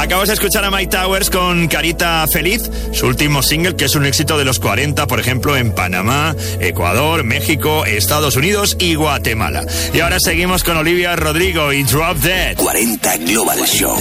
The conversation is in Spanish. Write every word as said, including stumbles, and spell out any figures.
Acabas de escuchar a Mike Towers con Carita Feliz, su último single, que es un éxito de los cuarenta, por ejemplo, en Panamá, Ecuador, México, Estados Unidos y Guatemala. Y ahora seguimos con Olivia Rodrigo y Drop Dead. cuarenta Global Show.